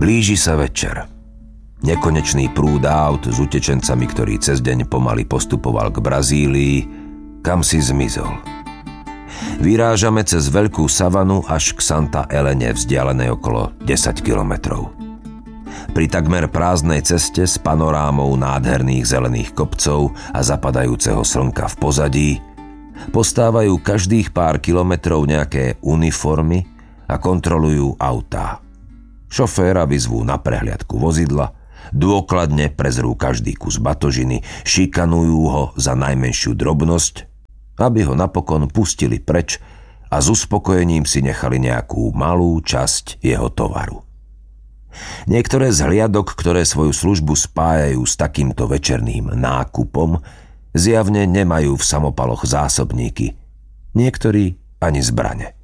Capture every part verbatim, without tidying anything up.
Blíži sa večer. Nekonečný prúd aut s utečencami, ktorý cez deň pomaly postupoval k Brazílii, kam si zmizol. Vyrážame cez veľkú savanu až k Santa Helene, vzdialenej okolo desať kilometrov. Pri takmer prázdnej ceste s panorámou nádherných zelených kopcov a zapadajúceho slnka v pozadí postávajú každých pár kilometrov nejaké uniformy a kontrolujú autá. Šoféra vyzvú na prehliadku vozidla, dôkladne prezrú každý kus batožiny, šikanujú ho za najmenšiu drobnosť, aby ho napokon pustili preč a s uspokojením si nechali nejakú malú časť jeho tovaru. Niektoré z hliadok, ktoré svoju službu spájajú s takýmto večerným nákupom, zjavne nemajú v samopaloch zásobníky, niektorí ani zbrane.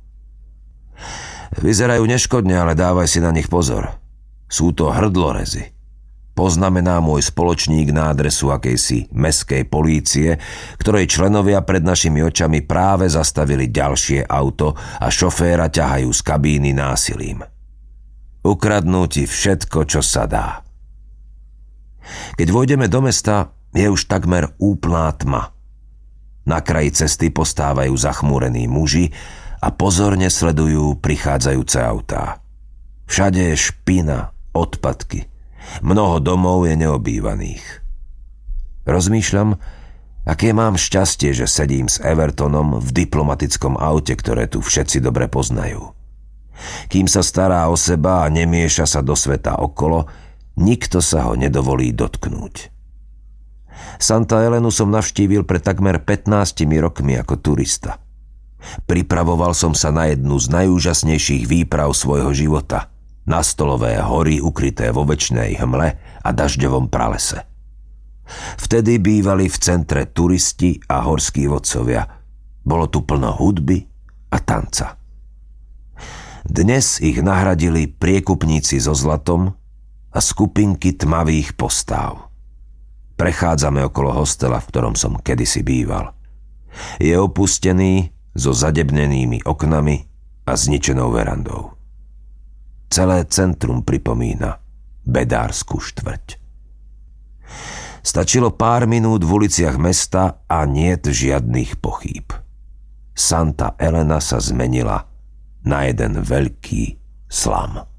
Vyzerajú neškodne, ale dávaj si na nich pozor. Sú to hrdlorezy. Poznamená môj spoločník na adresu akejsi mestskej polície, ktorej členovia pred našimi očami práve zastavili ďalšie auto a šoféra ťahajú z kabíny násilím. Ukradnú ti všetko, čo sa dá. Keď vojdeme do mesta, je už takmer úplná tma. Na kraji cesty postávajú zachmúrení muži a pozorne sledujú prichádzajúce autá. Všade je špina, odpadky. Mnoho domov je neobývaných. Rozmýšľam, aké mám šťastie, že sedím s Evertonom v diplomatickom aute, ktoré tu všetci dobre poznajú. Kým sa stará o seba a nemieša sa do sveta okolo, nikto sa ho nedovolí dotknúť. Santa Helenu som navštívil pred takmer pätnástimi rokmi ako turista. Pripravoval som sa na jednu z najúžasnejších výprav svojho života, na stolové hory ukryté vo večnej hmle a dažďovom pralese. Vtedy bývali v centre turisti a horskí vodcovia. Bolo tu plno hudby a tanca. Dnes ich nahradili priekupníci so zlatom a skupinky tmavých postáv. Prechádzame okolo hostela, v ktorom som kedysi býval. Je opustený, so zadebnenými oknami a zničenou verandou. Celé centrum pripomína bedárskú štvrť. Stačilo pár minút v uliciach mesta a niet žiadnych pochýb. Santa Helena sa zmenila na jeden veľký slam.